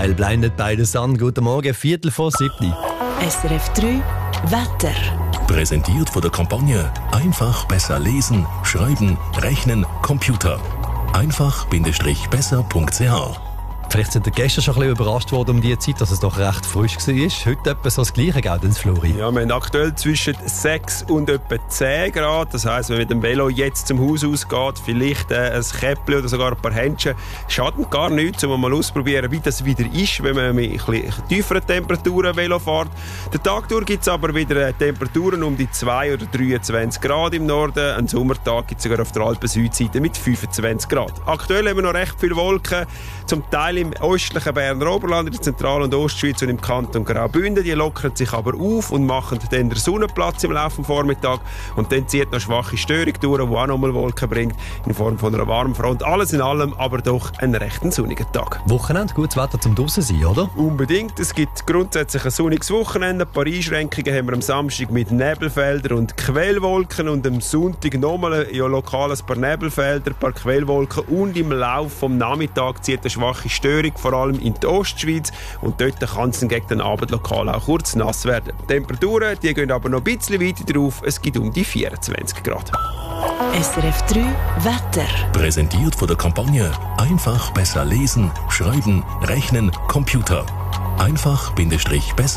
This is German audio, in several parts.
Style blendet bei der Sonne. Guten Morgen, 6:45. SRF 3 Wetter. Präsentiert von der Kampagne Einfach besser lesen, schreiben, rechnen, Computer. einfach-besser.ch. Vielleicht sind ihr gestern schon ein bisschen überrascht worden um die Zeit, dass es doch recht frisch war. Heute etwa so das Gleiche, gell, Flori? Ja, wir haben aktuell zwischen 6 und etwa 10 Grad. Das heisst, wenn man mit dem Velo jetzt zum Haus ausgeht, vielleicht ein Käppchen oder sogar ein paar Händchen, schadet gar nichts, um mal auszuprobieren, wie das wieder ist, wenn man mit ein bisschen tieferen Temperaturen Velo fährt. Den Tag durch gibt es aber wieder Temperaturen um die 2 oder 23 Grad im Norden. Ein Sommertag gibt es sogar auf der Alpen-Südseite mit 25 Grad. Aktuell haben wir noch recht viele Wolken, zum Teil im östlichen Berner Oberland, in der Zentral- und Ostschweiz und im Kanton Graubünden. Die lockern sich aber auf und machen dann den Sonnenplatz im Laufe des Vormittags. Und dann zieht noch schwache Störung durch, die auch nochmal Wolken bringt, in Form von einer warmen Front. Alles in allem aber doch ein recht sonniger Tag. Wochenende, gutes Wetter zum draussen sein, oder? Unbedingt. Es gibt grundsätzlich ein sonniges Wochenende. Ein paar Einschränkungen haben wir am Samstag mit Nebelfeldern und Quellwolken und am Sonntag nochmal lokal ein paar Nebelfelder, ein paar Quellwolken und im Laufe des Nachmittags zieht eine schwache Störung, vor allem in der Ostschweiz, und dort kann es gegen den Abend lokal auch kurz nass werden. Die Temperaturen die gehen aber noch ein bisschen weiter drauf, es gibt um die 24 Grad. SRF 3 Wetter. Präsentiert von der Kampagne Einfach besser lesen, schreiben, rechnen, Computer. einfach-besser.ch. Come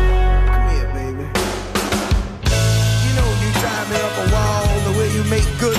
here, baby. You know you drive me up a wall the way you make good